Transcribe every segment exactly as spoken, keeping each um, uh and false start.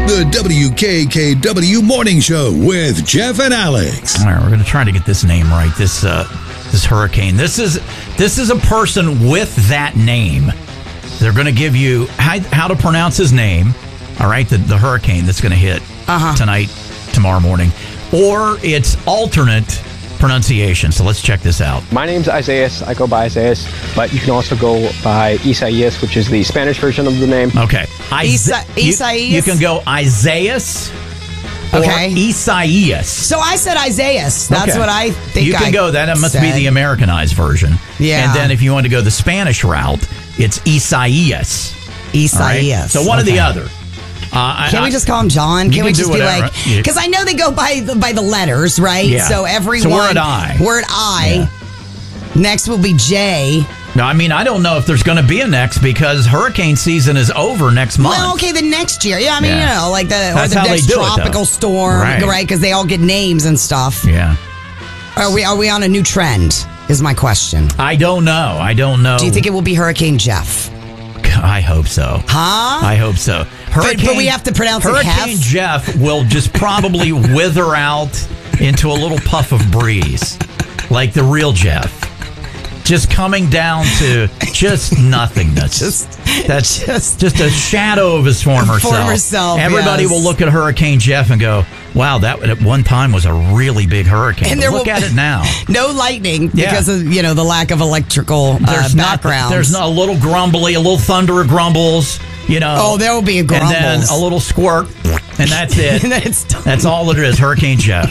The W K K W Morning Show with Jeff and Alex. All right, we're going to try to get this name right. This uh, this hurricane. This is this is a person with that name. They're going to give you how, how to pronounce his name. All right, the, the hurricane that's going to hit uh-huh. tonight, tomorrow morning, or its alternate pronunciation. So let's check this out. My name's Isaias. I go by Isaias, but you can also go by Isaias, which is the Spanish version of the name. Okay. Isa- you, Isaias? You can go Isaias or Okay. Isaias. So I said Isaias. That's Okay. what I think You can I go. That must said. be the Americanized version. Yeah. And then if you want to go the Spanish route, it's Isaias. Isaias. All right? So one okay. or the other. Uh, Can I, we just call him John? You Can can we do just be whatever. like, Yeah. because I know they go by the, by the letters, right? Yeah. So everyone. So we're at I. We're at I. Next will be J. No, I mean, I don't know if there's going to be a next because hurricane season is over next month. Well, okay, the next year. Yeah, I mean, Yeah. you know, like the, or That's the how they next do it, though. tropical storm, Right. right? Because they all get names and stuff. Yeah. Are we, are we on a new trend, is my question. I don't know. I don't know. Do you think it will be Hurricane Jeff? I hope so. Huh? I hope so. But- but we have to pronounce it Hurricane Hef? Jeff will just probably wither out into a little puff of breeze, like the real Jeff. Just coming down to just nothingness. Just- That's just- just, a shadow of his former, Former self. self, Everybody yes. will look at Hurricane Jeff and go, wow, that at one time was a really big hurricane. And But there look will- at it now. No lightning Yeah. because of, you know, the lack of electrical uh, There's not. background. There's not a little grumbly, a little thunder grumbles. You know. Oh, there will be a grumbles. And then a little squirt, and that's it. And then it's done. That's all it is. Hurricane Jeff.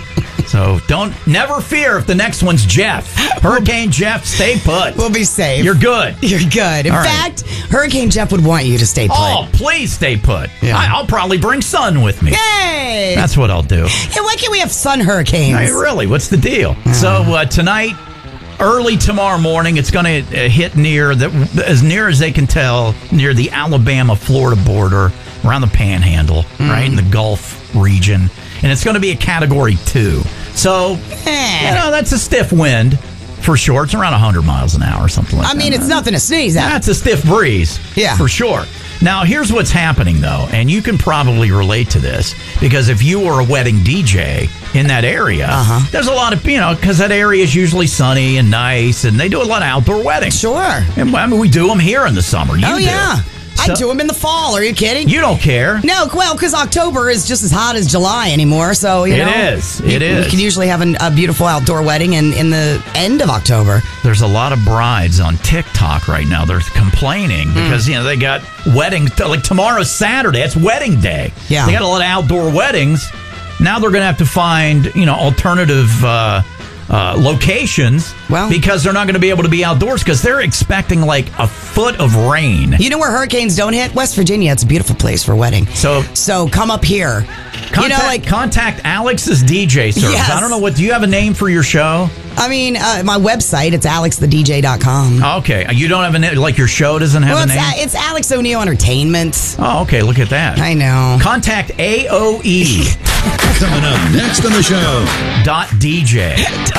So don't never fear if the next one's Jeff. Hurricane Jeff, stay put. We'll be safe. You're good. You're good. In All right. fact, Hurricane Jeff would want you to stay put. Oh, please stay put. Yeah. I, I'll probably bring sun with me. Yay! That's what I'll do. Hey, why can't we have sun hurricanes? Hey, really, what's the deal? So uh, tonight, early tomorrow morning, it's going to uh, hit near the as near as they can tell near the Alabama-Florida border, around the Panhandle, Mm. right in the Gulf region, and it's going to be a Category Two. So Eh. you know that's a stiff wind for sure. It's around one hundred miles an hour, or something like I that. mean, it's nothing to sneeze at. That's a stiff breeze. Yeah. For sure. Now, here's what's happening, though, and you can probably relate to this because if you were a wedding D J in that area, Uh-huh. there's a lot of, you know, because that area is usually sunny and nice, and they do a lot of outdoor weddings. Sure. And I mean, we do them here in the summer. You Oh, do. yeah. So- I do them in the fall. Are you kidding? You don't care. No, well, because October is just as hot as July anymore. So, you It know. is. It you, is. You can usually have an, a beautiful outdoor wedding in, in the end of October. There's a lot of brides on TikTok right now. They're complaining Hmm. because, you know, they got weddings. Like tomorrow's Saturday. It's wedding day. Yeah. They got a lot of outdoor weddings. Now they're going to have to find, you know, alternative uh, uh, locations Well- because they're not going to be able to be outdoors because they're expecting like a foot of rain. You know where hurricanes don't hit? West Virginia. It's a beautiful place for a wedding. So So come up here. contact, you know, like, contact Alex's D J service. Yes. I don't know what. Do you have a name for your show? I mean, uh, my website, it's alex the d j dot com. Okay, you don't have a name. Like your show doesn't have Well, a it's, name. uh, it's Alex O'Neill Entertainment. Oh, okay. Look at that. I know. Contact A O E Coming up next on the show. dot D J.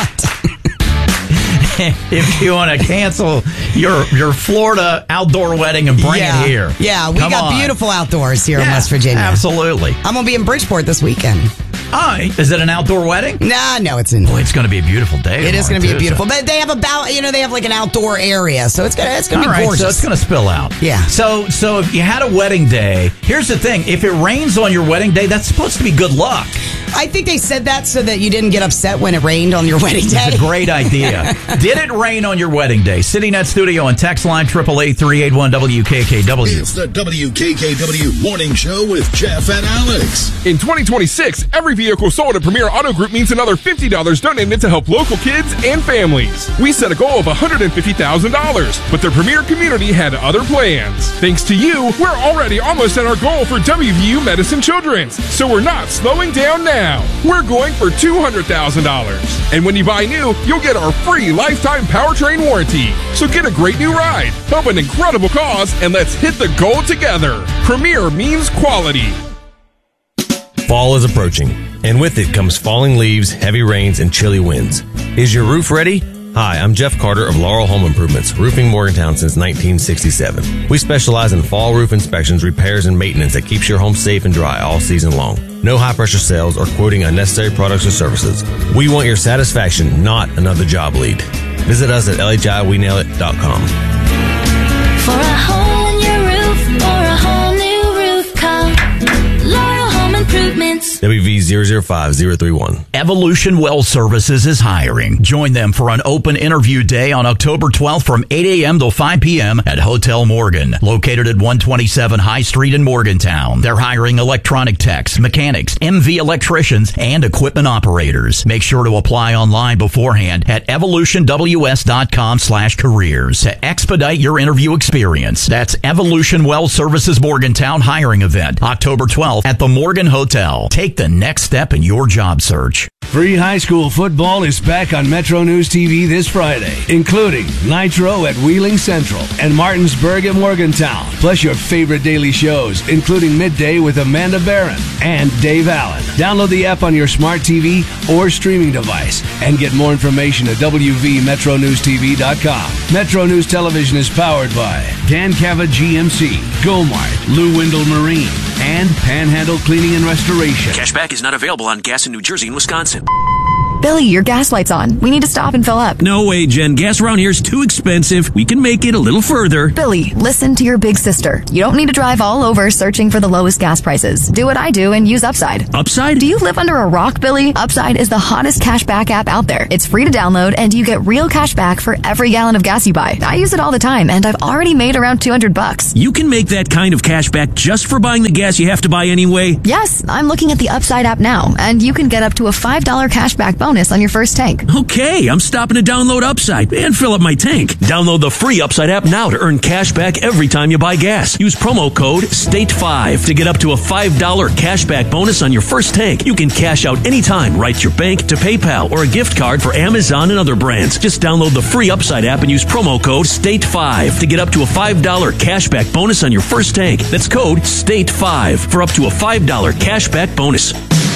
If you want to cancel your your Florida outdoor wedding and bring yeah. it here. Yeah, we Come got on. beautiful outdoors here in Yeah, West Virginia. Absolutely. I'm going to be in Bridgeport this weekend. Oh, is it an outdoor wedding? Nah, no, it's in. Boy, it's going to be a beautiful day. It is tomorrow, going to be too, beautiful, so- but they have about you know they have like an outdoor area, so it's gonna it's gonna All be right, gorgeous. so it's going to spill out. Yeah. So, so if you had a wedding day, here's the thing: if it rains on your wedding day, that's supposed to be good luck. I think they said that so that you didn't get upset when it rained on your wedding day. It's a great idea. Did it rain on your wedding day? CityNet Studio and text line triple eight three eight one W K K W. It's the W K K W Morning Show with Jeff and Alex. In twenty twenty-six, every vehicle sold at Premier Auto Group means another fifty dollars donated to help local kids and families. We set a goal of one hundred fifty thousand dollars, but the Premier community had other plans. Thanks to you, we're already almost at our goal for W V U Medicine Children's, so we're not slowing down now. We're going for two hundred thousand dollars. And when you buy new, you'll get our free lifetime powertrain warranty. So get a great new ride, help an incredible cause, and let's hit the goal together. Premier means quality. Fall is approaching, and with it comes falling leaves, heavy rains, and chilly winds. Is your roof ready? Hi, I'm Jeff Carter of Laurel Home Improvements, roofing Morgantown since nineteen sixty-seven. We specialize in fall roof inspections, repairs, and maintenance that keeps your home safe and dry all season long. No high-pressure sales or quoting unnecessary products or services. We want your satisfaction, not another job lead. Visit us at L H I we nail it dot com. For a hole in your roof or a whole new roof, call Laurel Home Improvements. W V zero zero five zero three one. Evolution Well Services is hiring. Join them for an open interview day on October twelfth from eight a.m. till five p.m. at Hotel Morgan, located at one twenty-seven High Street in Morgantown. They're hiring electronic techs, mechanics, M V electricians, and equipment operators. Make sure to apply online beforehand at evolution w s dot com slash careers to expedite your interview experience. That's Evolution Well Services Morgantown hiring event, October twelfth at the Morgan Hotel. Take the next step in your job search. Free high school football is back on Metro News T V this Friday, including Nitro at Wheeling Central and Martinsburg at Morgantown, plus your favorite daily shows, including Midday with Amanda Barron and Dave Allen. Download the app on your smart T V or streaming device and get more information at w v metro news t v dot com. Metro News Television is powered by Dan Cava G M C, Gomart, Lou Windle Marine, and Panhandle Cleaning and Restoration. Cashback is not available on gas in New Jersey and Wisconsin. Billy, your gas light's on. We need to stop and fill up. No way, Jen. Gas around here is too expensive. We can make it a little further. Billy, listen to your big sister. You don't need to drive all over searching for the lowest gas prices. Do what I do and use Upside. Upside? Do you live under a rock, Billy? Upside is the hottest cashback app out there. It's free to download, and you get real cash back for every gallon of gas you buy. I use it all the time, and I've already made around two hundred bucks. You can make that kind of cash back just for buying the gas you have to buy anyway? Yes, I'm looking at the Upside app now, and you can get up to a five dollars cashback bonus on your first tank. Okay, I'm stopping to download Upside and fill up my tank. Download the free Upside app now to earn cash back every time you buy gas. Use promo code state five to get up to a five dollars cashback bonus on your first tank. You can cash out anytime, right to your bank, to PayPal, or a gift card for Amazon and other brands. Just download the free Upside app and use promo code state five to get up to a five dollars cashback bonus on your first tank. That's code state five for up to a five dollars cashback bonus.